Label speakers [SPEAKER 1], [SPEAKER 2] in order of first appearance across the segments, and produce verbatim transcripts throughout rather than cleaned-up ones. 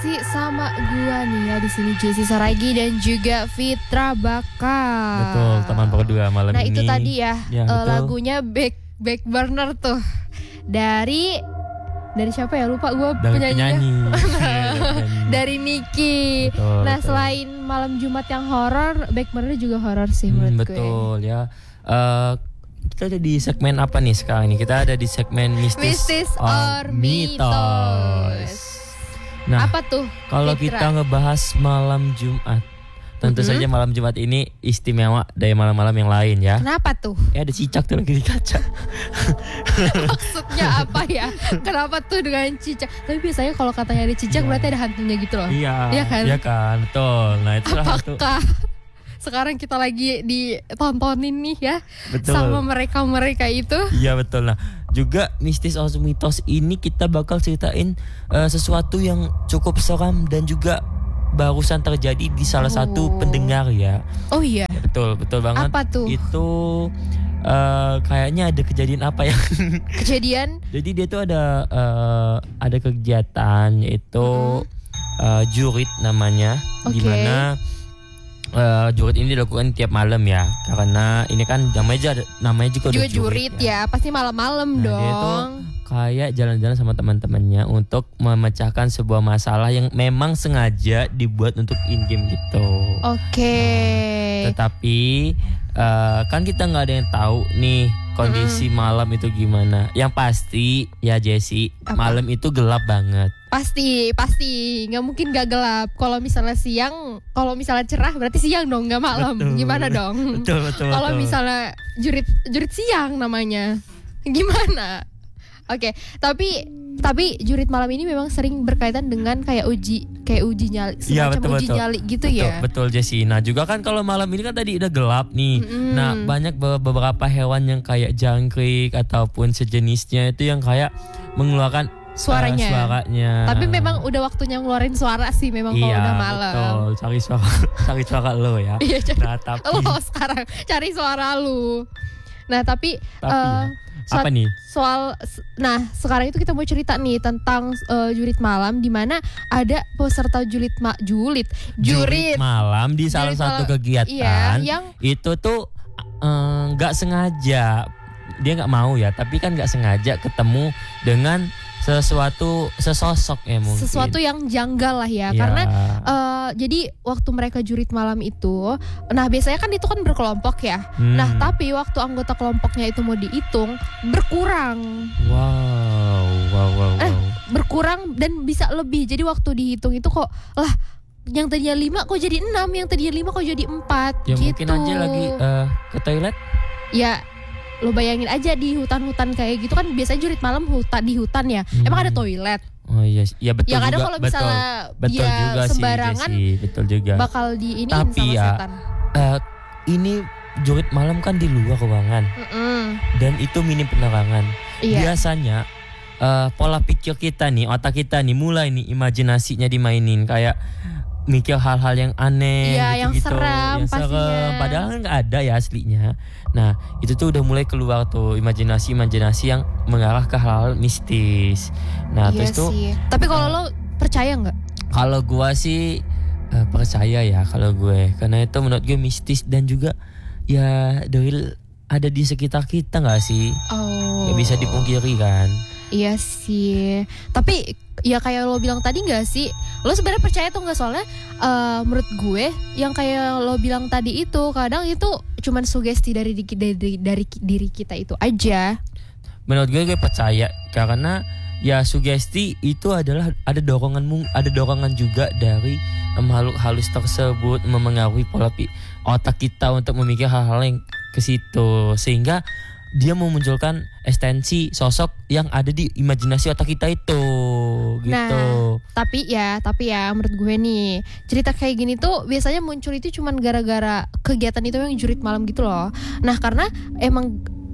[SPEAKER 1] masih sama gua nih ya di sini Jessie Saragi dan juga Fitra Baka.
[SPEAKER 2] Betul, teman berdua malam
[SPEAKER 1] nah,
[SPEAKER 2] ini.
[SPEAKER 1] Nah, itu tadi ya,
[SPEAKER 2] ya
[SPEAKER 1] uh, lagunya Back Back Burner tuh. Dari dari siapa ya? Lupa gua
[SPEAKER 2] dari
[SPEAKER 1] penyanyinya.
[SPEAKER 2] penyanyi.
[SPEAKER 1] Dari Niki.
[SPEAKER 2] Betul,
[SPEAKER 1] nah,
[SPEAKER 2] betul.
[SPEAKER 1] Selain Malam Jumat yang horor, Back Burner juga horor sih menurut
[SPEAKER 2] hmm,
[SPEAKER 1] gue.
[SPEAKER 2] Betul ya. Uh, kita ada di segmen apa nih sekarang ini? Kita ada di segmen mistis,
[SPEAKER 1] mistis or mitos.
[SPEAKER 2] Nah,
[SPEAKER 1] apa tuh?
[SPEAKER 2] Kalau kita ngebahas malam Jumat, tentu mm-hmm. saja malam Jumat ini istimewa dari malam-malam yang lain ya.
[SPEAKER 1] Kenapa tuh?
[SPEAKER 2] Ya ada cicak tuh lagi di kaca.
[SPEAKER 1] Maksudnya apa ya? Kenapa tuh dengan cicak? Tapi biasanya kalau katanya ada cicak ya. Berarti ada hantunya gitu loh.
[SPEAKER 2] Iya.
[SPEAKER 1] Iya kan?
[SPEAKER 2] Iya kan, betul. Nah itu
[SPEAKER 1] apakah sekarang kita lagi ditontonin nih ya, betul. Sama mereka-mereka itu.
[SPEAKER 2] Iya betul. Nah juga mistis atau mitos ini kita bakal ceritain uh, sesuatu yang cukup seram dan juga barusan terjadi di salah oh. satu pendengar ya.
[SPEAKER 1] Oh iya.
[SPEAKER 2] Ya, betul betul banget.
[SPEAKER 1] Apa tuh?
[SPEAKER 2] Itu uh, kayaknya ada kejadian apa ya?
[SPEAKER 1] Kejadian?
[SPEAKER 2] Jadi dia tuh ada uh, ada kegiatan yaitu mm-hmm. uh, jurit namanya, okay. Dimana Uh, jurit ini dilakukan tiap malam ya, karena ini kan namanya namanya juga,
[SPEAKER 1] juga
[SPEAKER 2] jurit,
[SPEAKER 1] jurit ya. ya pasti malam-malam nah, dong.
[SPEAKER 2] Dia tuh kayak jalan-jalan sama teman-temannya untuk memecahkan sebuah masalah yang memang sengaja dibuat untuk in-game gitu.
[SPEAKER 1] Oke. Okay.
[SPEAKER 2] Nah, tetapi uh, kan kita nggak ada yang tahu nih kondisi mm. malam itu gimana. Yang pasti ya Jessie, malam itu gelap banget.
[SPEAKER 1] Pasti, pasti, nggak mungkin nggak gelap. Kalau misalnya siang, kalau misalnya cerah berarti siang dong, nggak malam. Betul. Gimana dong?
[SPEAKER 2] Betul, betul.
[SPEAKER 1] Kalau misalnya jurit, jurit siang namanya, gimana? Oke, okay. tapi tapi jurit malam ini memang sering berkaitan dengan kayak uji, kayak uji nyali, semacam
[SPEAKER 2] ya, betul,
[SPEAKER 1] uji
[SPEAKER 2] betul.
[SPEAKER 1] nyali gitu
[SPEAKER 2] betul,
[SPEAKER 1] ya.
[SPEAKER 2] Betul Jessie. Nah juga kan kalau malam ini kan tadi udah gelap nih. Mm-hmm. Nah banyak beberapa hewan yang kayak jangkrik ataupun sejenisnya itu yang kayak mengeluarkan
[SPEAKER 1] suaranya.
[SPEAKER 2] Uh, suaranya.
[SPEAKER 1] Tapi memang udah waktunya ngeluarin suara sih memang kalau
[SPEAKER 2] iya,
[SPEAKER 1] udah malam.
[SPEAKER 2] Betul, cari suara, cari suara lo ya.
[SPEAKER 1] Iya, cari
[SPEAKER 2] nah, tapi
[SPEAKER 1] lo sekarang cari suara lu. Nah, tapi,
[SPEAKER 2] tapi
[SPEAKER 1] uh,
[SPEAKER 2] ya.
[SPEAKER 1] soal,
[SPEAKER 2] apa nih?
[SPEAKER 1] Soal nah, sekarang itu kita mau cerita nih tentang uh, jurit malam di mana ada peserta jurit ma- julit jurit,
[SPEAKER 2] jurit malam di salah
[SPEAKER 1] jurit
[SPEAKER 2] satu
[SPEAKER 1] malam,
[SPEAKER 2] kegiatan.
[SPEAKER 1] Iya, yang
[SPEAKER 2] itu tuh nggak uh, sengaja. Dia nggak mau ya, tapi kan nggak sengaja ketemu dengan sesuatu sesosok ya mungkin
[SPEAKER 1] sesuatu yang janggal lah ya, ya. Karena uh, jadi waktu mereka jurit malam itu, nah biasanya kan itu kan berkelompok ya, hmm. nah tapi waktu anggota kelompoknya itu mau dihitung berkurang.
[SPEAKER 2] Wow, wow, wow,
[SPEAKER 1] eh,
[SPEAKER 2] wow.
[SPEAKER 1] Berkurang dan bisa lebih. Jadi waktu dihitung itu kok lah yang tadinya lima kok jadi enam, yang tadinya lima kok jadi empat.
[SPEAKER 2] Ya
[SPEAKER 1] gitu.
[SPEAKER 2] Mungkin aja lagi uh, ke toilet.
[SPEAKER 1] Ya. Lo bayangin aja di hutan-hutan kayak gitu kan biasanya jurit malam hutan di hutan ya. Hmm. Emang ada toilet?
[SPEAKER 2] Oh iya, ya betul
[SPEAKER 1] ya,
[SPEAKER 2] juga.
[SPEAKER 1] Yang ada kalau misalnya
[SPEAKER 2] betul,
[SPEAKER 1] dia
[SPEAKER 2] betul juga
[SPEAKER 1] sembarangan,
[SPEAKER 2] sih, betul juga.
[SPEAKER 1] Bakal di ini
[SPEAKER 2] tapi
[SPEAKER 1] sama
[SPEAKER 2] ya,
[SPEAKER 1] setan.
[SPEAKER 2] Uh, ini jurit malam kan di luar ruangan,
[SPEAKER 1] Mm-mm.
[SPEAKER 2] dan itu minim penerangan.
[SPEAKER 1] Iya.
[SPEAKER 2] Biasanya uh, pola pikir kita nih, otak kita nih mulai nih imajinasinya dimainin kayak mikir hal-hal yang aneh,
[SPEAKER 1] ya,
[SPEAKER 2] gitu-gitu,
[SPEAKER 1] yang seram,
[SPEAKER 2] yang serem, padahal nggak ada ya aslinya. Nah itu tuh udah mulai keluar tuh imajinasi-imajinasi yang mengarah ke hal mistis. Nah
[SPEAKER 1] iya
[SPEAKER 2] terus tuh.
[SPEAKER 1] Sih. Tapi kalau uh, lo percaya nggak?
[SPEAKER 2] Kalau gue sih uh, percaya ya kalau gue, karena itu menurut gue mistis dan juga ya dari ada di sekitar kita nggak sih?
[SPEAKER 1] Oh.
[SPEAKER 2] Gak bisa dipungkiri kan?
[SPEAKER 1] Iya sih. Tapi ya kayak lo bilang tadi nggak sih? Lo sebenarnya percaya tuh nggak? Soalnya uh, menurut gue yang kayak lo bilang tadi itu kadang itu cuman sugesti dari dari dari, dari diri kita itu aja.
[SPEAKER 2] Menurut gue gue percaya karena ya sugesti itu adalah ada dorongan ada dorongan juga dari makhluk halus tersebut memengaruhi pola otak kita untuk memikir hal-hal yang ke situ, sehingga dia memunculkan ekstensi sosok yang ada di imajinasi otak kita itu gitu.
[SPEAKER 1] Nah, tapi ya, tapi ya menurut gue nih, cerita kayak gini tuh biasanya muncul itu cuman gara-gara kegiatan itu yang jurit malam gitu loh. Nah, karena emang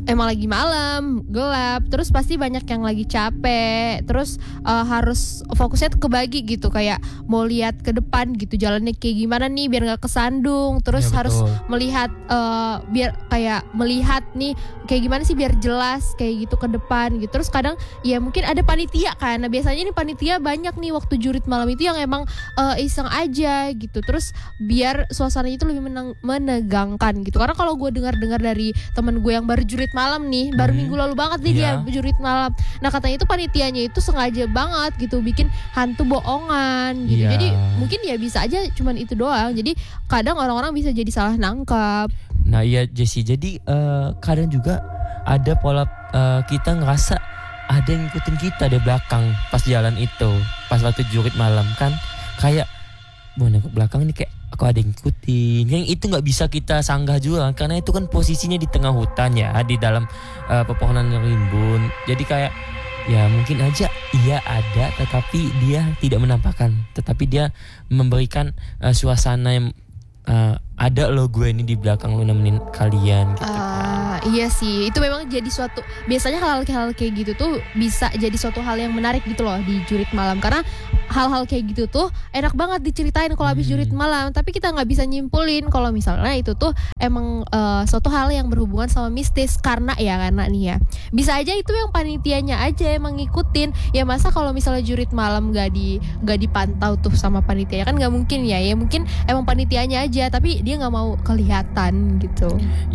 [SPEAKER 1] emang lagi malam, gelap, terus pasti banyak yang lagi capek, terus uh, harus fokusnya tuh kebagi gitu, kayak mau lihat ke depan gitu jalannya kayak gimana nih biar nggak kesandung, terus
[SPEAKER 2] Ya,
[SPEAKER 1] harus
[SPEAKER 2] betul.
[SPEAKER 1] melihat uh, biar kayak melihat nih kayak gimana sih biar jelas kayak gitu ke depan gitu. Terus kadang ya mungkin ada panitia kan, nah biasanya nih panitia banyak nih waktu jurit malam itu yang emang uh, iseng aja gitu, terus biar suasananya itu lebih menang- menegangkan gitu. Karena kalau gue dengar-dengar dari temen gue yang baru jurit malam nih, baru
[SPEAKER 2] Hmm.
[SPEAKER 1] minggu lalu banget nih
[SPEAKER 2] Iya.
[SPEAKER 1] dia jurit malam. Nah katanya itu panitianya itu sengaja banget gitu bikin hantu bohongan gitu.
[SPEAKER 2] Iya.
[SPEAKER 1] Jadi mungkin ya bisa aja cuman itu doang. Jadi kadang orang-orang bisa jadi salah nangkap.
[SPEAKER 2] Nah iya Jessie, jadi eh, kadang juga ada pola eh, kita ngerasa ada yang ngikutin kita di belakang pas jalan itu, pas waktu jurit malam kan, kayak mau nengok belakang nih kayak aku ada yang ngikutin. Yang itu nggak bisa kita sanggah juga kan, karena itu kan posisinya di tengah hutan ya, di dalam eh, pepohonan yang rimbun. Jadi kayak ya mungkin aja iya ada, tetapi dia tidak menampakkan, tetapi dia memberikan eh, suasana yang eh, ada lo gue ini di belakang lo nemenin kalian gitu kan.
[SPEAKER 1] Ah, iya sih, itu memang jadi suatu, biasanya hal-hal kayak gitu tuh bisa jadi suatu hal yang menarik gitu loh di jurit malam. Karena hal-hal kayak gitu tuh enak banget diceritain kalau habis
[SPEAKER 2] Hmm.
[SPEAKER 1] jurit malam, tapi kita nggak bisa nyimpulin kalau misalnya itu tuh emang eh, suatu hal yang berhubungan sama mistis. Karena ya karena nih ya, bisa aja itu yang panitianya aja emang ngikutin. Ya masa kalau misalnya jurit malam nggak di nggak dipantau tuh sama panitia, kan nggak mungkin ya. Ya mungkin emang panitianya aja, tapi dia nggak mau kelihatan gitu.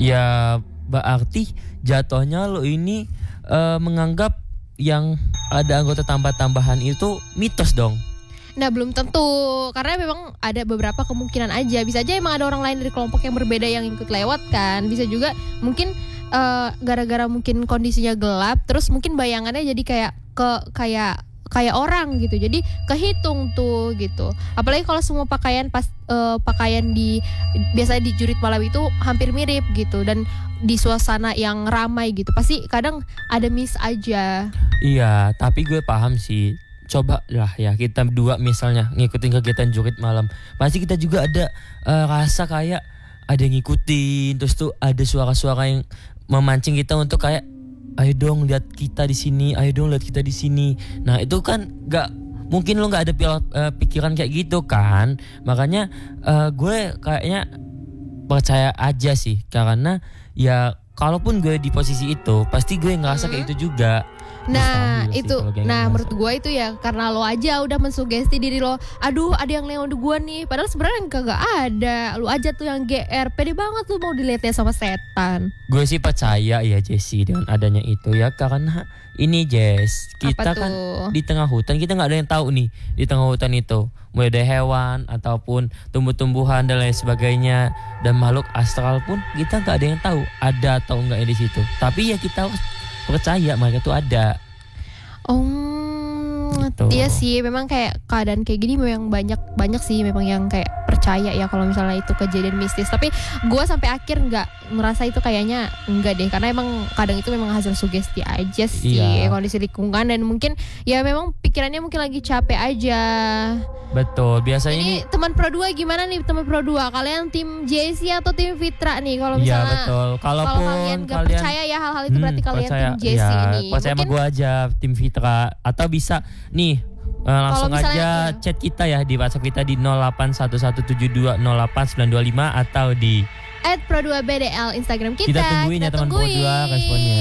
[SPEAKER 2] Ya berarti jatuhnya lo ini eh, menganggap yang ada anggota tambah-tambahan itu mitos dong.
[SPEAKER 1] Nah belum tentu, karena memang ada beberapa kemungkinan aja. Bisa aja emang ada orang lain dari kelompok yang berbeda yang ikut lewat kan. Bisa juga mungkin eh, gara-gara mungkin kondisinya gelap, terus mungkin bayangannya jadi kayak ke kayak kayak orang gitu. Jadi kehitung tuh gitu. Apalagi kalau semua pakaian pas eh, pakaian di biasanya di jurit malam itu hampir mirip gitu, dan di suasana yang ramai gitu. Pasti kadang ada miss aja.
[SPEAKER 2] Iya, tapi gue paham sih. Coba lah ya kita berdua misalnya ngikutin kegiatan jurit malam, pasti kita juga ada eh, rasa kayak ada yang ngikutin, terus tuh ada suara-suara yang memancing kita untuk kayak ayo dong lihat kita di sini, ayo dong lihat kita di sini. Nah itu kan nggak mungkin lo nggak ada pil- eh, pikiran kayak gitu kan, makanya eh, gue kayaknya percaya aja sih, karena ya kalaupun gue di posisi itu pasti gue ngerasa kayak itu juga.
[SPEAKER 1] Nah
[SPEAKER 2] Mustahil sih
[SPEAKER 1] itu,
[SPEAKER 2] kalau kayak
[SPEAKER 1] nah
[SPEAKER 2] ngerasa.
[SPEAKER 1] menurut gue itu ya karena lo aja udah mensugesti diri lo. Aduh ada yang lewat gue nih, padahal sebenarnya kagak ada. Lo aja tuh yang G R, pede banget lo mau dilihatnya sama setan.
[SPEAKER 2] Gue sih percaya ya Jessie dengan adanya itu ya, karena ini Jess, kita
[SPEAKER 1] Apa
[SPEAKER 2] kan
[SPEAKER 1] tuh?
[SPEAKER 2] di tengah hutan, kita nggak ada yang tahu nih di tengah hutan itu mulai dari hewan ataupun tumbuh-tumbuhan dan lain sebagainya, dan makhluk astral pun kita nggak ada yang tahu ada atau enggak di situ. Tapi ya kita harus percaya mereka tuh ada.
[SPEAKER 1] Oh,
[SPEAKER 2] Gitu.
[SPEAKER 1] iya sih, memang kayak keadaan kayak gini memang banyak banyak sih memang yang kayak percaya ya kalau misalnya itu kejadian mistis. Tapi gue sampai akhir nggak merasa itu, kayaknya enggak deh, karena emang kadang itu memang hasil sugesti aja sih,
[SPEAKER 2] Iya.
[SPEAKER 1] kondisi lingkungan, dan mungkin ya memang pikirannya mungkin lagi capek aja.
[SPEAKER 2] Betul, biasanya ini,
[SPEAKER 1] Ini teman Pro dua gimana nih, teman Pro dua? Kalian tim Jessie atau tim Fitra nih? Kalau
[SPEAKER 2] iya
[SPEAKER 1] misalnya
[SPEAKER 2] betul.
[SPEAKER 1] kalau
[SPEAKER 2] Kalaupun
[SPEAKER 1] kalian gak
[SPEAKER 2] kalian
[SPEAKER 1] percaya ya hal-hal itu,
[SPEAKER 2] Hmm,
[SPEAKER 1] berarti kalian
[SPEAKER 2] percaya,
[SPEAKER 1] tim Jessie
[SPEAKER 2] ya,
[SPEAKER 1] nih.
[SPEAKER 2] percaya sama
[SPEAKER 1] Mungkin
[SPEAKER 2] gue aja tim Fitra, atau bisa nih eh, langsung
[SPEAKER 1] misalnya,
[SPEAKER 2] aja
[SPEAKER 1] iya.
[SPEAKER 2] chat kita ya di WhatsApp kita di nol delapan satu satu tujuh dua nol delapan sembilan dua lima atau di
[SPEAKER 1] at Pro dua B D L Instagram kita.
[SPEAKER 2] kita tungguin ya teman Pro dua responnya.